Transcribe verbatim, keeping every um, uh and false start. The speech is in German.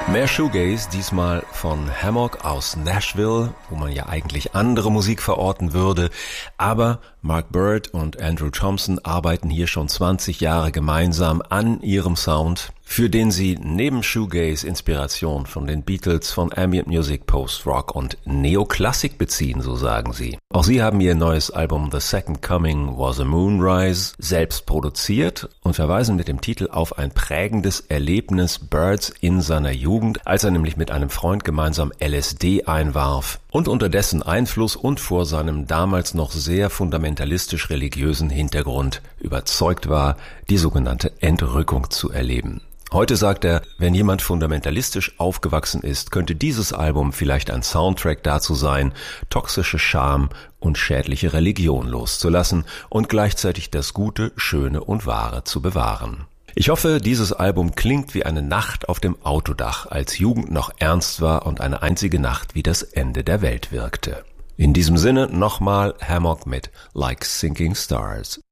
Mehr Shoegaze, diesmal von Hammock aus Nashville, wo man ja eigentlich andere Musik verorten würde. Aber Mark Bird und Andrew Thompson arbeiten hier schon zwanzig Jahre gemeinsam an ihrem Sound, für den sie neben Shoegaze Inspiration von den Beatles, von Ambient Music, Post-Rock und Neoklassik beziehen, so sagen sie. Auch sie haben ihr neues Album The Second Coming Was a Moonrise selbst produziert und verweisen mit dem Titel auf ein prägendes Erlebnis Birds in seiner Jugend, als er nämlich mit einem Freund gemeinsam L S D einwarf und unter dessen Einfluss und vor seinem damals noch sehr fundamentalistisch-religiösen Hintergrund überzeugt war, die sogenannte Entrückung zu erleben. Heute sagt er, wenn jemand fundamentalistisch aufgewachsen ist, könnte dieses Album vielleicht ein Soundtrack dazu sein, toxische Scham und schädliche Religion loszulassen und gleichzeitig das Gute, Schöne und Wahre zu bewahren. Ich hoffe, dieses Album klingt wie eine Nacht auf dem Autodach, als Jugend noch ernst war und eine einzige Nacht wie das Ende der Welt wirkte. In diesem Sinne nochmal Hammock mit Like Sinking Stars.